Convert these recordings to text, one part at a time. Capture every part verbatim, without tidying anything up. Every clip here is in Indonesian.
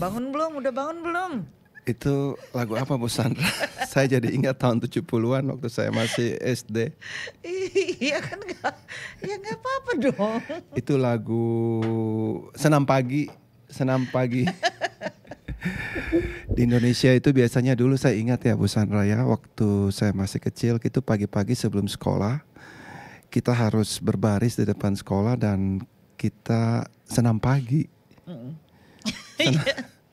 Bangun belum? Udah bangun belum? Itu lagu apa Bu Sandra? Saya jadi ingat tahun tujuh puluhan waktu saya masih S D. Iya kan gak, ya gak apa-apa dong. Itu lagu Senam Pagi, Senam Pagi. Di Indonesia itu biasanya dulu saya ingat ya Bu Sandra ya, waktu saya masih kecil gitu pagi-pagi sebelum sekolah kita harus berbaris di depan sekolah dan kita senam pagi. Senam.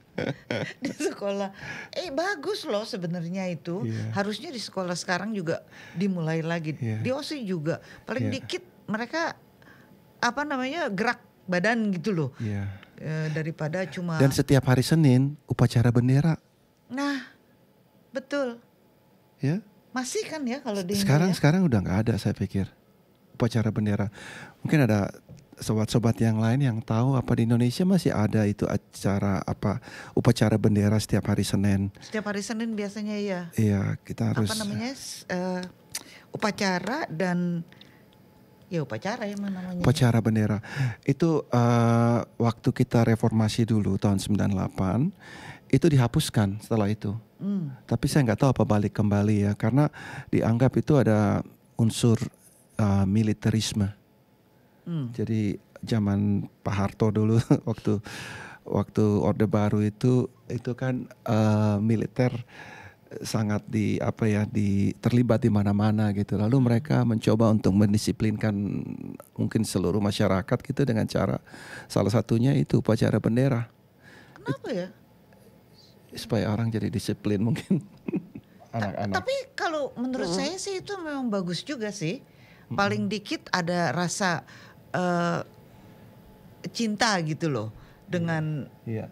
Di sekolah, eh bagus loh sebenarnya itu. Yeah. Harusnya di sekolah sekarang juga dimulai lagi. Yeah. Di O S I juga paling yeah. dikit mereka apa namanya gerak badan gitu loh. Yeah. E, daripada cuma. Dan setiap hari Senin upacara bendera. Nah, betul. Ya. Masih kan ya kalau di sekarang ya? Sekarang udah nggak ada saya pikir upacara bendera. Mungkin ada sobat-sobat yang lain yang tahu apa di Indonesia masih ada itu acara apa upacara bendera setiap hari Senin. Setiap hari Senin biasanya ya. Iya, kita harus. Apa namanya uh, upacara dan ya upacara ya namanya. Upacara bendera itu uh, waktu kita reformasi dulu tahun sembilan puluh delapan itu dihapuskan setelah itu. Hmm. Tapi saya nggak tahu apa balik kembali ya karena dianggap itu ada unsur uh, militerisme. Hmm. Jadi zaman Pak Harto dulu waktu waktu Orde Baru itu itu kan uh, militer sangat di apa ya di terlibat di mana-mana gitu. Lalu mereka mencoba untuk mendisiplinkan mungkin seluruh masyarakat gitu dengan cara salah satunya itu upacara bendera. Kenapa ya? Supaya orang jadi disiplin mungkin. Anak-anak. Tapi kalau menurut uh. saya sih itu memang bagus juga sih. Paling dikit ada rasa Uh, cinta gitu loh dengan yeah.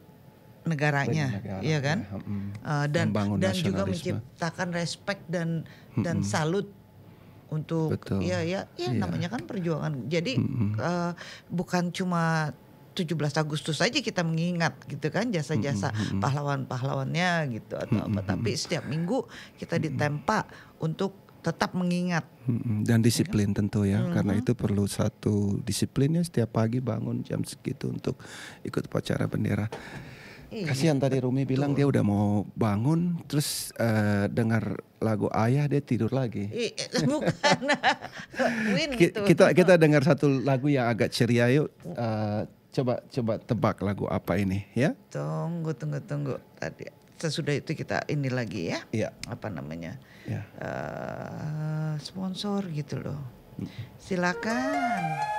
negaranya, negara, ya kan? Ya, mm, uh, dan dan juga menciptakan respect dan mm, dan salut untuk betul. ya ya ya yeah. namanya kan perjuangan. Jadi mm, uh, bukan cuma tujuh belas Agustus saja kita mengingat gitu kan jasa-jasa mm, pahlawan-pahlawannya gitu atau mm, apa. Tapi setiap minggu kita ditempa mm, untuk tetap mengingat dan disiplin ya kan? Tentu ya mm-hmm. Karena itu perlu satu disiplinnya setiap pagi bangun jam segitu untuk ikut upacara bendera. Iya, kasihan tadi Rumi betul. Bilang dia udah mau bangun terus uh, dengar lagu Ayah dia tidur lagi. Bukan Win gitu. Kita kita dengar satu lagu yang agak ceria yuk. Uh, coba coba tebak lagu apa ini ya? Tunggu tunggu tunggu tadi. Sesudah itu kita ini lagi ya. Iya. Apa namanya? Ya. Uh, sponsor gitu loh. Silakan.